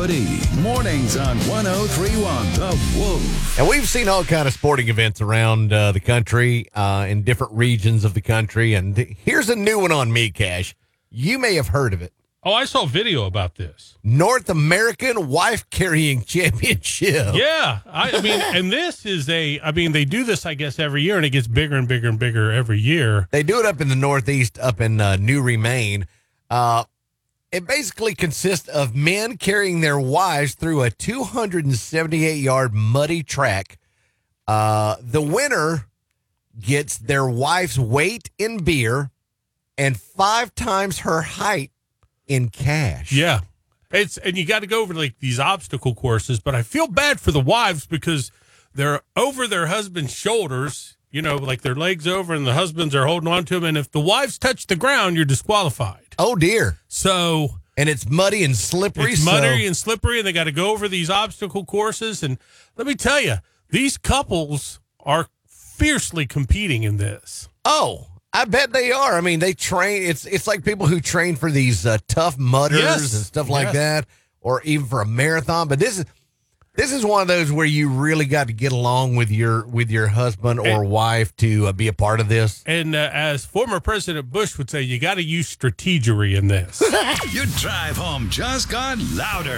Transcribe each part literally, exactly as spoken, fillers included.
Woody. Mornings on one oh three point one The Wolf. And we've seen all kind of sporting events around uh, the country, uh, in different regions of the country. And here's a new one on me, Cash. You may have heard of it. Oh, I saw a video about this. North American Wife Carrying Championship. Yeah. I, I mean, and this is a, I mean, they do this, I guess, every year, and it gets bigger and bigger and bigger every year. They do it up in the Northeast, up in uh, Newry, Maine. Uh, it basically consists of men carrying their wives through a two hundred seventy-eight yard muddy track. Uh, the winner gets their wife's weight in beer and five times her height in cash. Yeah. It's and you got to go over like these obstacle courses, but I feel bad for the wives because they're over their husband's shoulders, you know, like their legs over and the husbands are holding on to them. And if the wives touch the ground, you're disqualified. Oh, dear. So. And it's muddy and slippery. It's muddy so. and slippery, and they got to go over these obstacle courses. And let me tell you, these couples are fiercely competing in this. Oh, I bet they are. I mean, they train. It's it's like people who train for these uh, tough mudders Yes. and stuff like Yes. that, or even for a marathon. But this is this is one of those where you really got to get along with your with your husband or And- wife to uh, be a part of this. And uh, as former President Bush would say, you got to use strategery in this. Your drive home just got louder.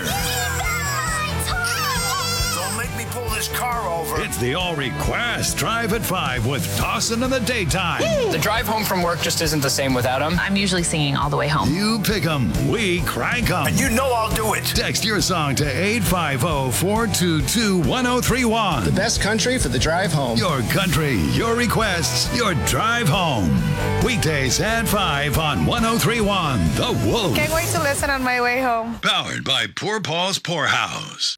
Don't make me pull this car over. It's the All Request Drive at five with Dawson in the daytime. The drive home from work just isn't the same without him. I'm usually singing all the way home. You pick 'em, we crank 'em. And you know I'll do it. Text your song to eight five zero, four two two, one zero three one. The best country for the drive home. Your country, your requests, your drive home. Weekdays at five on one oh three point one The Wolf. Can't wait to listen on my way home. Powered by Poor Paul's Poorhouse.